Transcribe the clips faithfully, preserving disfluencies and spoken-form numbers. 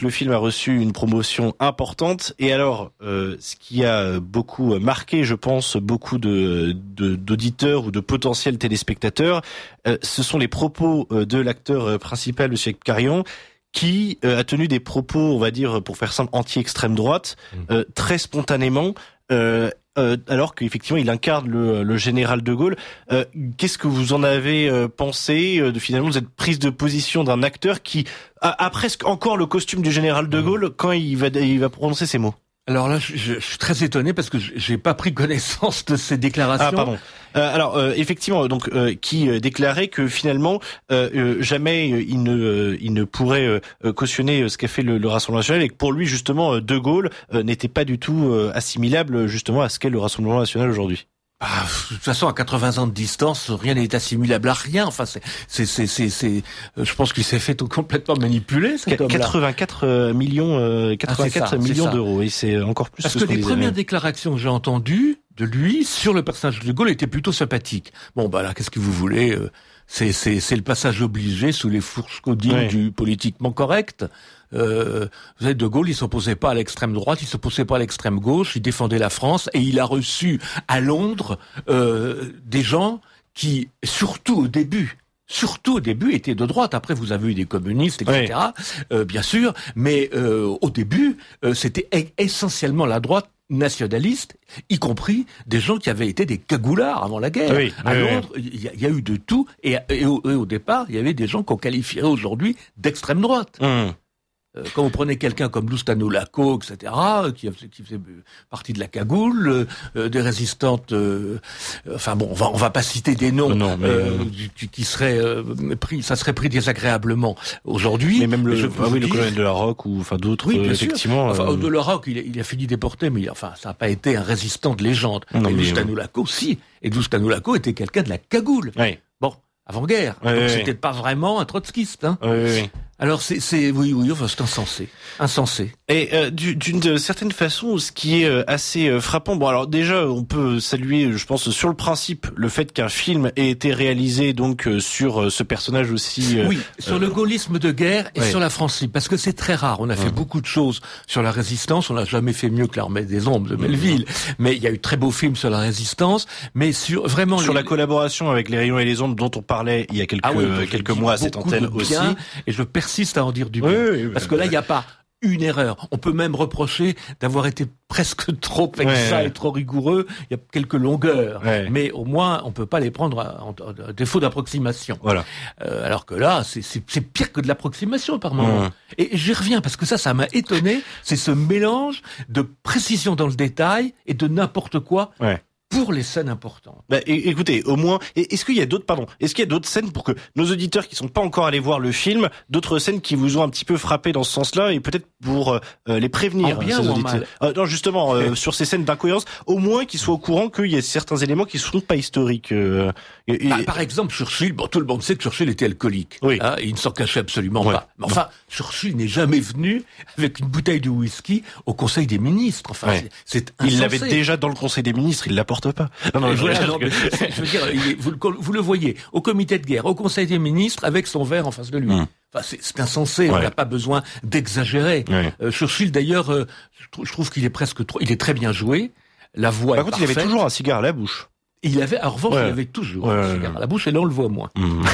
donc le film a reçu une promotion importante. Et alors, euh, ce qui a beaucoup marqué, je pense, beaucoup de, de d'auditeurs ou de potentiels téléspectateurs, euh, ce sont les propos de l'acteur principal, M. Carion, qui euh, a tenu des propos, on va dire, pour faire simple, anti-extrême droite, euh, très spontanément. Euh, Euh, alors qu'effectivement il incarne le, le général de Gaulle. Euh, qu'est-ce que vous en avez euh, pensé euh, de finalement cette prise de position d'un acteur qui a, a presque encore le costume du général de Gaulle quand il va, il va prononcer ces mots? Alors là, je, je, je suis très étonné parce que j'ai pas pris connaissance de ces déclarations. Ah pardon. Euh, alors euh, effectivement, donc euh, qui euh, déclarait que finalement euh, euh, jamais euh, il ne euh, il ne pourrait euh, cautionner ce qu'a fait le, le Rassemblement national et que pour lui justement de Gaulle euh, n'était pas du tout euh, assimilable justement à ce qu'est le Rassemblement national aujourd'hui. Ah, de toute façon, à quatre-vingts ans de distance, rien n'est assimilable à rien. Enfin, c'est, c'est, c'est, c'est, c'est je pense qu'il s'est fait complètement manipuler, cet homme-là. quatre-vingt-quatre millions, euh, quatre-vingt-quatre ah, ça, millions d'euros, et c'est encore plus. Parce que, que, ce les premières avait. déclarations que j'ai entendues de lui sur le personnage de Gaulle étaient plutôt sympathiques. Bon, bah là, qu'est-ce que vous voulez? C'est, c'est, c'est le passage obligé sous les fourches codines ouais. du politiquement correct. Euh, vous savez, de Gaulle, il s'opposait pas à l'extrême droite, il s'opposait pas à l'extrême gauche, il défendait la France et il a reçu à Londres euh, des gens qui, surtout au début, surtout au début, étaient de droite. Après, vous avez eu des communistes, et cetera. Oui. Euh, bien sûr, mais euh, au début, euh, c'était essentiellement la droite nationaliste, y compris des gens qui avaient été des cagoulards avant la guerre. Oui, à oui, Londres, il oui. y, y a eu de tout, et, et, au, et au départ, il y avait des gens qu'on qualifierait aujourd'hui d'extrême droite. Mmh. Quand vous prenez quelqu'un comme Loustano Laco, et cetera, qui, qui faisait partie de la cagoule, euh, des résistantes, euh, enfin bon, on va on va pas citer des noms, non, mais euh, qui, qui seraient euh, pris, ça serait pris désagréablement aujourd'hui. Mais même le, je ah oui, le colonel de la Roque ou enfin d'autres, oui, euh, effectivement. Enfin, euh... de la Roque, il, il a fini déporté, mais enfin, ça n'a pas été un résistant de légende. Non, mais Loustano Laco, si. Et Loustano Laco était quelqu'un de la cagoule. Oui. Bon, avant-guerre. Oui, donc oui, c'était oui. pas vraiment un trotskiste, hein. Oui, oui, oui. Alors c'est, c'est oui, oui, enfin c'est insensé, insensé. Et euh, d'une certaine façon, ce qui est euh, assez euh, frappant, bon alors déjà on peut saluer, je pense sur le principe, le fait qu'un film ait été réalisé donc euh, sur euh, ce personnage aussi. Euh, oui, sur euh, le gaullisme de guerre et ouais. sur la France libre, parce que c'est très rare. On a fait mmh. beaucoup de choses sur la résistance, on n'a jamais fait mieux que l'Armée des Ombres de Melville, mmh. mais il y a eu de très beaux films sur la résistance, mais sur vraiment sur les... la collaboration avec les Rayons et les Ombres dont on parlait il y a quelques ah oui, quelques mois à cette antenne aussi. Et je persiste à en dire du bien. Oui, oui, oui, parce que là, il n'y a pas une erreur. On peut même reprocher d'avoir été presque trop exact ouais, et trop rigoureux. Il y a quelques longueurs, ouais. mais au moins, on peut pas les prendre à, à, à défaut d'approximation. Voilà. Euh, alors que là, c'est, c'est, c'est pire que de l'approximation par moment. Mmh. Et, et j'y reviens parce que ça, ça m'a étonné. C'est ce mélange de précision dans le détail et de n'importe quoi. Ouais. Pour les scènes importantes. Bah, écoutez, au moins, est-ce qu'il y a d'autres, pardon, est-ce qu'il y a d'autres scènes pour que nos auditeurs qui sont pas encore allés voir le film, d'autres scènes qui vous ont un petit peu frappé dans ce sens-là et peut-être pour euh, les prévenir. En bien ou en mal euh, Non, justement, euh, sur ces scènes d'incohérence, au moins qu'ils soient au courant qu'il y a certains éléments qui sont pas historiques. Euh, et, bah, et... Par exemple, Churchill, bon, tout le monde sait que Churchill était alcoolique. Oui. Hein, et il ne s'en cachait absolument ouais. pas. Mais enfin, non. Churchill n'est jamais venu avec une bouteille de whisky au Conseil des ministres. Enfin, ouais. c'est, c'est insensé. Il l'avait déjà dans le Conseil des ministres, il l'apporte pas. Non, non, je, voilà, non mais, je veux dire, vous, vous le voyez au comité de guerre, au Conseil des ministres, avec son verre en face de lui. Mmh. Enfin, c'est, c'est insensé. Ouais. On n'a pas besoin d'exagérer. Ouais. Euh, Churchill, d'ailleurs, euh, je trouve qu'il est presque trop. Il est très bien joué. La voix. Par est contre, parfaite. Il avait toujours un cigare à la bouche. Il avait, en revanche, ouais. il avait toujours ouais, un cigare à la bouche, et là, on le voit moins. Mmh.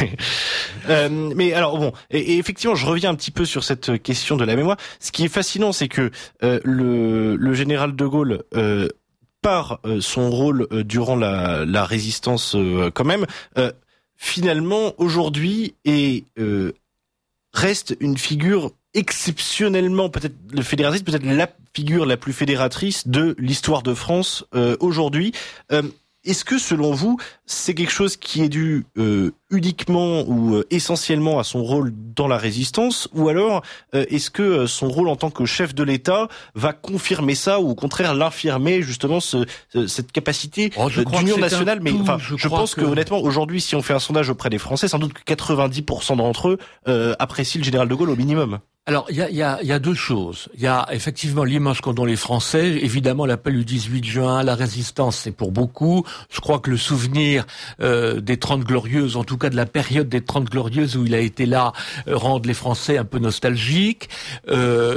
euh, mais alors, bon, et, et effectivement, je reviens un petit peu sur cette question de la mémoire. Ce qui est fascinant, c'est que euh, le, le général de Gaulle, euh, par euh, son rôle euh, durant la, la résistance, euh, quand même, euh, finalement, aujourd'hui, et euh, reste une figure exceptionnellement, peut-être le fédératiste, peut-être la figure la plus fédératrice de l'histoire de France euh, aujourd'hui. Euh, Est-ce que, selon vous, c'est quelque chose qui est dû euh, uniquement ou euh, essentiellement à son rôle dans la résistance, ou alors euh, est-ce que euh, son rôle en tant que chef de l'État va confirmer ça, ou au contraire l'infirmer, justement, ce, ce, cette capacité oh, euh, d'union nationale? Mais tout, enfin, je, je pense que... que honnêtement, aujourd'hui, si on fait un sondage auprès des Français, sans doute que quatre-vingt-dix pour cent d'entre eux euh, apprécient le général de Gaulle au minimum. Alors, il y a, y, a, y a deux choses. Il y a effectivement l'image qu'ont les Français. Évidemment, l'appel du dix-huit juin, la résistance, c'est pour beaucoup. Je crois que le souvenir euh, des Trente Glorieuses, en tout cas de la période des Trente Glorieuses où il a été là, euh, rendent les Français un peu nostalgiques. Euh,